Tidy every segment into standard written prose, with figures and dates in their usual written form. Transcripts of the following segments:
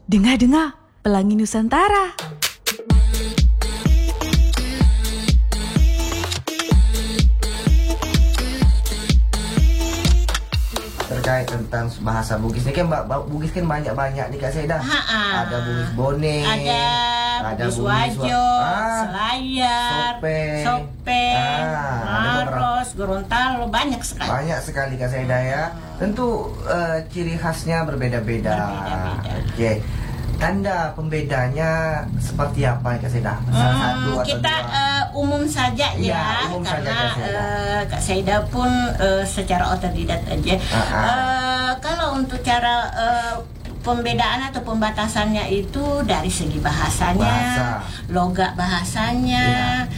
Dengar-dengar, Pelangi Nusantara. Terkait tentang bahasa Bugis ini kan Bugis kan banyak-banyak nih Kak Seda. Ada Bugis Bone, ada Bugis Wajo, Selayar, Sope, Maros, Gorontalo, banyak sekali. Banyak sekali Kak Seda ya. Tentu ciri khasnya berbeda-beda. Oke. Tanda pembedanya seperti apa Kak Seda? Salah satu atau kita dua? Umum saja ya, umum karena saja, Kak Seda pun secara otodidak aja. Kalau untuk cara pembedaan atau pembatasannya itu dari segi bahasanya, logat bahasanya,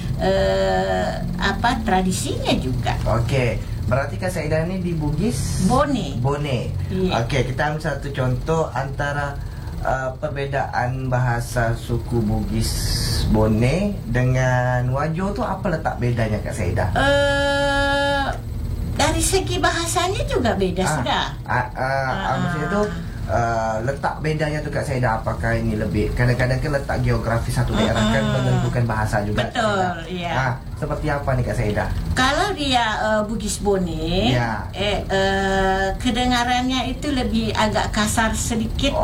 tradisinya juga. Oke. Berarti Kak Seda ini di Bugis Bone. Iya. Oke, kita ambil satu contoh antara perbedaan bahasa suku Bugis Bone dengan Wajo tuh apa letak bedanya Kak Seda? Dari segi bahasanya juga beda sudah. Maksudnya itu letak bedanya tuh Kak Seda, apakah ini lebih kadang-kadang kan letak geografi satu daerah kan menentukan bahasa juga. Betul, iya. Seperti apa nih Kak Seda? Kalau dia Bugis Bone, kedengarannya itu lebih agak kasar sedikit.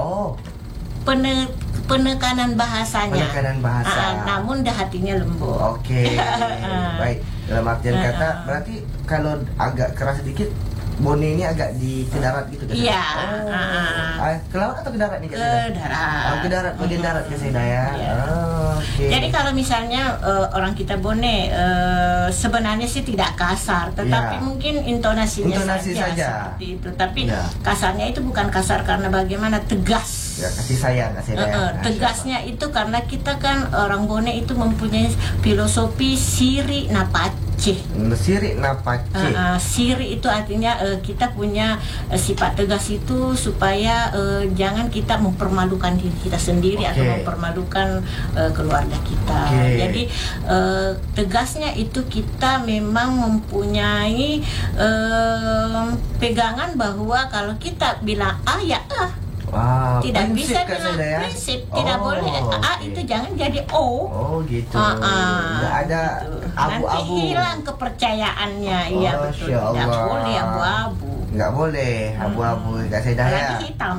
Penekanan bahasanya. Namun hatinya lembut. Oke. Baik. Dalam artian kata berarti kalau agak keras sedikit Bone ini agak di ke darat gitu kan? Iya. Ke laut atau ke darat nih Kak Seda? Ke darat. Ke darat, bagian darat Kak Seda ya. Okay. Jadi kalau misalnya orang kita Bone sebenarnya sih tidak kasar, tetapi mungkin intonasinya saja seperti itu. Tapi kasarnya itu bukan kasar karena bagaimana, tegas. Ya, kasih sayang Kak Seda ya. Tegasnya itu karena kita kan orang Bone itu mempunyai filosofi siri napace. Siri napace. Siri itu artinya kita punya sifat tegas itu supaya jangan kita mempermalukan diri kita sendiri atau mempermalukan keluarga kita. Jadi tegasnya itu kita memang mempunyai pegangan bahwa kalau kita bilang ya tidak bisa bilang prinsip, tidak boleh itu jangan jadi O. Gitu. Nggak ada abu-abu. Nanti hilang kepercayaannya. Iya betul. Nggak boleh abu-abu. Nggak boleh abu-abu Kak Seda ya. Lagi hitam.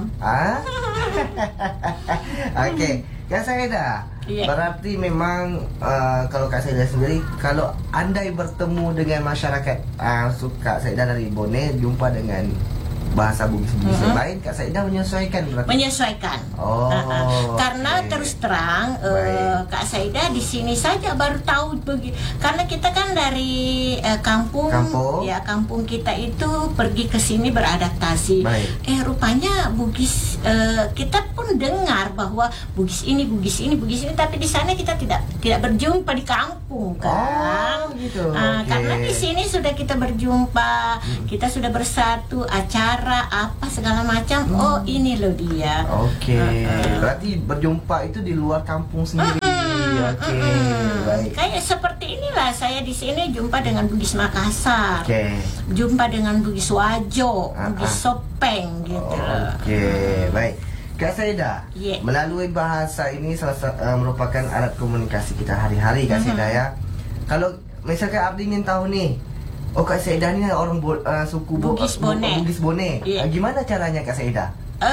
Oke, Kak Seda. Berarti memang kalau Kak Seda sendiri, kalau andai bertemu dengan masyarakat Kak Seda dari Bone, jumpa dengan bahasa Bugis-Bugis yang lain, Kak Seda menyesuaikan berarti? Menyesuaikan. Karena terus terang Kak Seda di sini saja baru tahu karena kita kan dari kampung kita itu pergi ke sini beradaptasi. Rupanya Bugis kita pun dengar bahwa Bugis ini, tapi di sana kita tidak berjumpa di kampung kan. Karena di sini sudah kita berjumpa, kita sudah bersatu acara apa segala macam. Ini loh dia. Berarti berjumpa itu di luar kampung sendiri. Baik. Kayak seperti inilah saya di sini jumpa dengan Bugis Makassar, jumpa dengan Bugis Wajo, Bugis Sopeng gitu. Baik. Kak Seda, melalui bahasa ini merupakan alat komunikasi kita hari-hari Kak Seda ya. Kalau misalkan Abdi ingin tahu nih, Kak Seda ini orang suku Bugis Bone. Gimana caranya Kak Seda?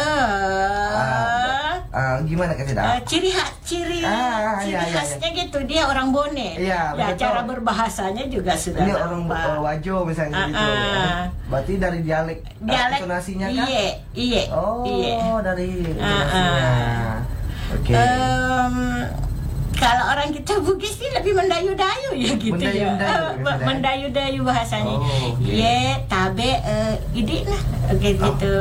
Gimana Kak Seda? Ciri khasnya gitu, dia orang Bone. Cara berbahasanya juga sudah. Ini orang Wajo misalnya gitu. Berarti dari dialek intonasinya kan? Iya. Dari intonasinya. Kalau orang kita Bugis ini lebih mendayu-dayu ya gitu. Mendayu-dayu bahasanya. Tabe ini lah gitu.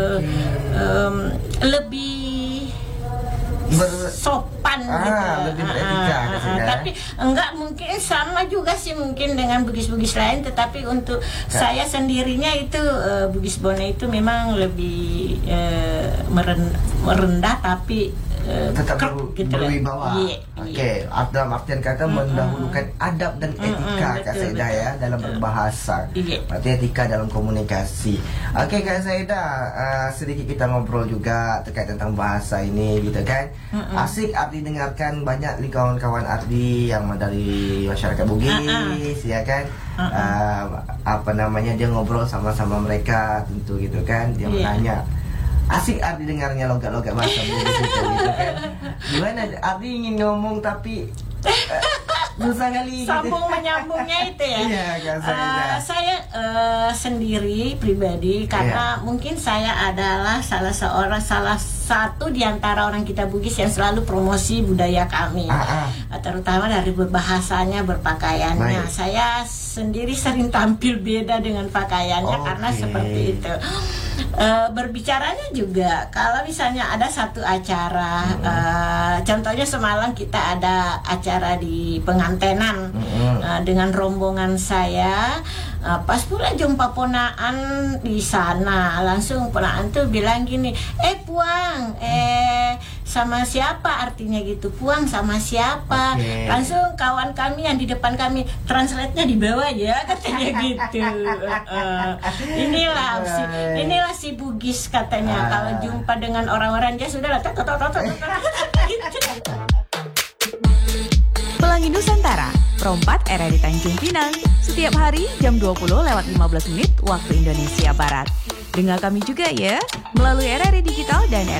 Lebih sopan gitu. Lebih beretika. Tapi enggak mungkin sama juga sih mungkin dengan Bugis-Bugis lain, tetapi untuk saya sendirinya itu Bugis Bone itu memang lebih merendah tapi tetap gitu lah. berwibawa. Okey, dalam artian kata mendahulukan adab dan etika Kak Saida ya dalam berbahasa. Berarti etika dalam komunikasi. Okey Kak Saida, sedikit kita ngobrol juga terkait tentang bahasa ini gitu kan. Asik Ardi dengarkan banyak kawan-kawan Ardi yang dari masyarakat Bugis ya kan. Apa namanya, dia ngobrol sama-sama mereka tentu gitu kan, dia menanya asik Ardi dengarnya logat-logat bahasa Bugis gitu kan. Gimana Ardi ingin ngomong tapi susah kali sambung menyambungnya itu ya. Iya, Kak Saida. Saya sendiri pribadi karena mungkin saya adalah salah satu di antara orang kita Bugis yang selalu promosi budaya kami, terutama dari berbahasanya, berpakaiannya. Saya sendiri sering tampil beda dengan pakaiannya karena seperti itu. Berbicaranya juga kalau misalnya ada satu acara, contohnya semalam kita ada acara di pengantenan dengan rombongan saya, pas pula jumpa ponaan di sana, langsung ponaan tuh bilang gini, Puang, sama siapa, artinya gitu, Puang sama siapa. Langsung kawan kami yang di depan kami, translate-nya di bawah ya, katanya gitu. Inilah si Bugis katanya, kalau jumpa dengan orang-orang dia sudah lah Pelangi Nusantara, Perompat RRI Tanjung Pinang, setiap hari jam 20:15 waktu Indonesia Barat. Dengar kami juga ya, melalui RRI Digital dan